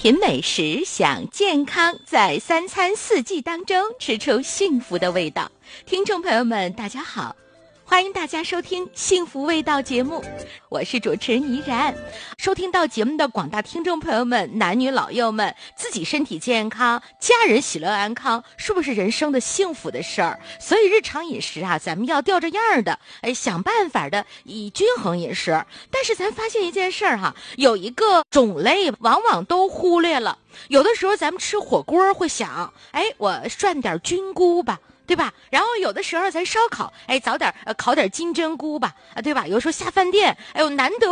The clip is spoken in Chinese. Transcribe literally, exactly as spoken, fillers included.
品美食，享健康，在三餐四季当中吃出幸福的味道。听众朋友们大家好，欢迎大家收听幸福味道节目，我是主持人怡然。收听到节目的广大听众朋友们，男女老幼们，自己身体健康，家人喜乐安康，是不是人生的幸福的事儿？所以日常饮食啊，咱们要吊着样的，哎，想办法的以均衡饮食。但是咱发现一件事儿哈，有一个种类往往都忽略了。有的时候咱们吃火锅会想，哎，我涮点菌菇吧，对吧？然后有的时候咱烧烤，哎，早点呃烤点金针菇吧，啊，对吧？有时候下饭店，哎呦，难得